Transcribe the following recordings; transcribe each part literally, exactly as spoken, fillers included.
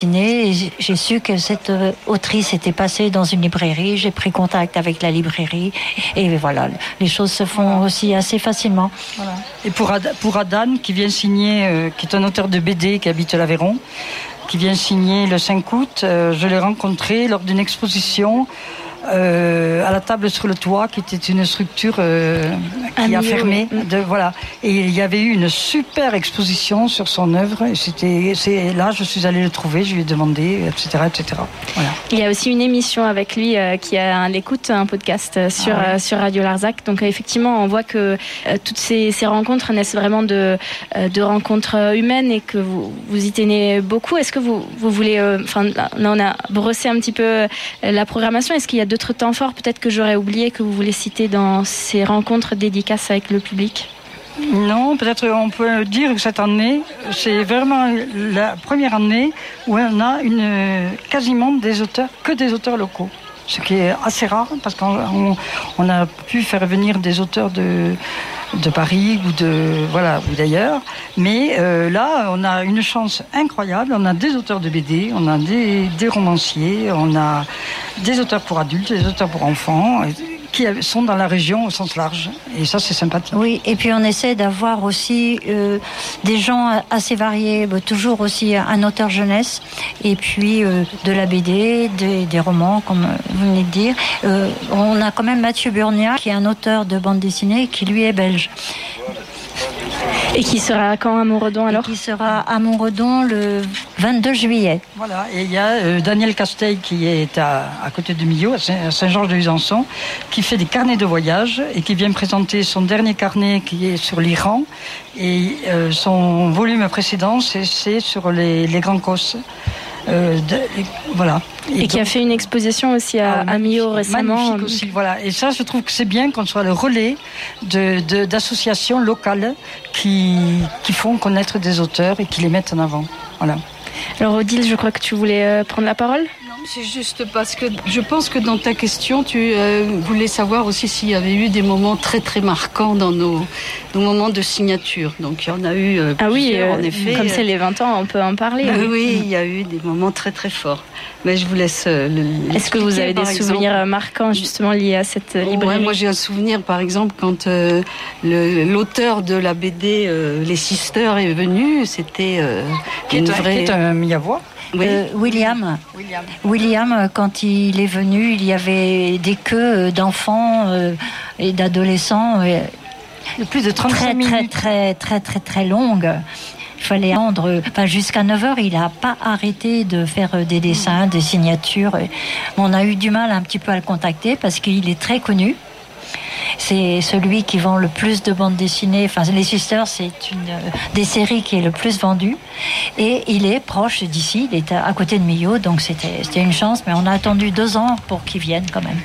Et j'ai su que cette autrice était passée dans une librairie, j'ai pris contact avec la librairie et voilà, les choses se font voilà. aussi assez facilement. Voilà. Et pour, Ad, pour Adan qui vient signer, euh, qui est un auteur de B D qui habite l'Aveyron, qui vient signer le cinq août, euh, je l'ai rencontré lors d'une exposition Euh, à la table sur le toit, qui était une structure euh, qui a fermé. Oui. De, voilà. Et il y avait eu une super exposition sur son œuvre. Et c'était, c'est, là, je suis allée le trouver, je lui ai demandé, et cetera, et cetera. Voilà. Il y a aussi une émission avec lui euh, qui a un écoute, un podcast sur, ah ouais. euh, sur Radio Larzac. Donc, euh, effectivement, on voit que euh, toutes ces, ces rencontres naissent vraiment de, euh, de rencontres humaines et que vous, vous y tenez beaucoup. Est-ce que vous, vous voulez... Enfin, euh, là, on a brossé un petit peu euh, la programmation. Est-ce qu'il y a d'autres temps forts, peut-être que j'aurais oublié, que vous voulez citer dans ces rencontres dédicaces avec le public? Non, peut-être on peut dire que cette année, c'est vraiment la première année où on a une, quasiment des auteurs, que des auteurs locaux. Ce qui est assez rare, parce qu'on on a pu faire venir des auteurs de, de Paris ou, de, voilà, ou d'ailleurs. Mais euh, là, on a une chance incroyable. On a des auteurs de B D, on a des, des romanciers, on a des auteurs pour adultes, des auteurs pour enfants, qui sont dans la région au sens large. Et ça, c'est sympathique. Oui, et puis on essaie d'avoir aussi euh, des gens assez variés, bah, toujours aussi un auteur jeunesse, et puis euh, de la B D, des, des romans, comme vous venez de dire. Euh, on a quand même Mathieu Burnia, qui est un auteur de bande dessinée, qui lui est belge. Et qui sera quand à Montredon alors? Et qui sera à Montredon le vingt-deux juillet. Voilà, et il y a euh, Daniel Casteil qui est à, à côté de Millau, à Saint-Georges-de-Luzançon, qui fait des carnets de voyage et qui vient présenter son dernier carnet qui est sur l'Iran. Et euh, son volume précédent, c'est, c'est sur les, les grands cosses. Euh, de, et, voilà. Et, et donc, qui a fait une exposition aussi à, ah, à Millau récemment. Magnifique aussi, voilà. Et ça, je trouve que c'est bien qu'on soit le relais de, de, d'associations locales qui, qui font connaître des auteurs et qui les mettent en avant. Voilà. Alors Odile, je crois que tu voulais euh, prendre la parole ? Non, c'est juste parce que je pense que dans ta question, tu euh, voulais savoir aussi s'il y avait eu des moments très très marquants dans nos, nos moments de signature. Donc il y en a eu euh, ah oui, euh, en effet. Comme c'est les vingt ans, on peut en parler. Euh, oui. oui, il y a eu des moments très très forts. Mais je vous laisse euh, le. Est-ce que vous avez des souvenirs exemple. marquants justement liés à cette librairie ? Ouais, moi j'ai un souvenir par exemple quand euh, le, l'auteur de la B D euh, Les Sisters est venu, c'était euh, qui est, vraie... qui est un Miavois. Oui. Euh, William. William. William, quand il est venu, il y avait des queues d'enfants euh, et d'adolescents. Euh, de plus de trente-cinq très, minutes. Très, très, très, très, très longues. Il fallait attendre, enfin, jusqu'à neuf heures, il n'a pas arrêté de faire des dessins, des signatures. On a eu du mal un petit peu à le contacter parce qu'il est très connu. C'est celui qui vend le plus de bandes dessinées. Enfin, Les Sisters, c'est une des séries qui est le plus vendue. Et il est proche d'ici, il est à côté de Millau, donc c'était, c'était une chance. Mais on a attendu deux ans pour qu'il vienne quand même.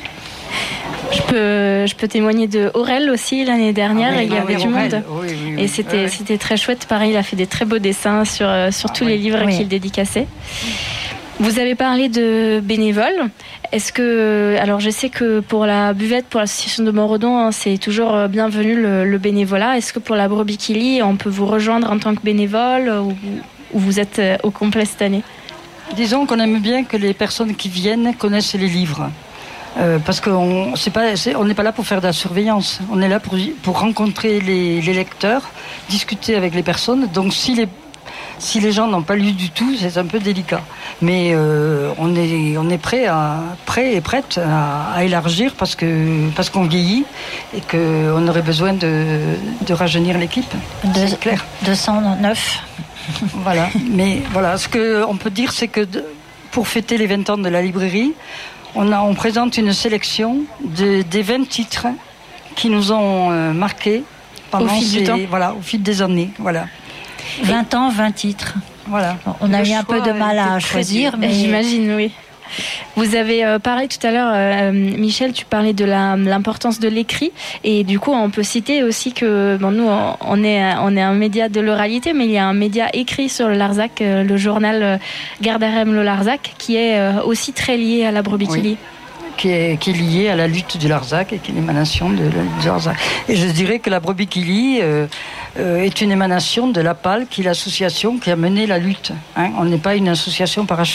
Je peux, je peux témoigner de Aurel aussi l'année dernière. Ah oui, il y avait ah oui, du Aurel. monde. Oui, oui, oui. Et c'était, oui. c'était très chouette. Pareil, il a fait des très beaux dessins sur, sur ah tous oui. les livres oui. qu'il dédicaçait. Vous avez parlé de bénévoles. Est-ce que, alors je sais que pour la buvette, pour l'association de Montredon, hein, c'est toujours bienvenu le, le bénévolat. Est-ce que pour la Brebis qui lit, on peut vous rejoindre en tant que bénévole ou, ou vous êtes au complet cette année ? Disons qu'on aime bien que les personnes qui viennent connaissent les livres. Euh, parce qu'on c'est pas, c'est, on n'est pas là pour faire de la surveillance. On est là pour, pour rencontrer les, les lecteurs, discuter avec les personnes. Donc si les Si les gens n'ont pas lu du tout, c'est un peu délicat. Mais euh, on est on est prêt à prêt et prête à, à élargir parce que parce qu'on vieillit et que on aurait besoin de de rajeunir l'équipe. De, c'est clair. deux cent neuf Voilà. Mais voilà, ce que on peut dire, c'est que de, pour fêter les vingt ans de la librairie, on a on présente une sélection de des vingt titres qui nous ont euh, marqués pendant au fil ces, du temps. Voilà, au fil des années. Voilà. vingt ans, vingt titres. Voilà. On a eu un peu de mal à choisir, mais j'imagine, oui. Vous avez euh, parlé tout à l'heure, euh, Michel, tu parlais de la, l'importance de l'écrit, et du coup, on peut citer aussi que bon, nous, on est, on est un média de l'oralité, mais il y a un média écrit sur le Larzac, euh, le journal euh, Gardarem le Larzac, qui est euh, aussi très lié à la Brebis qui lit. Qui est, qui est lié à la lutte du Larzac et qui est l'émanation de, de Larzac. Et je dirais que la Brebis qui lit, euh, euh, est une émanation de l'A P A L, qui est l'association qui a mené la lutte. Hein. On n'est pas une association parachutée.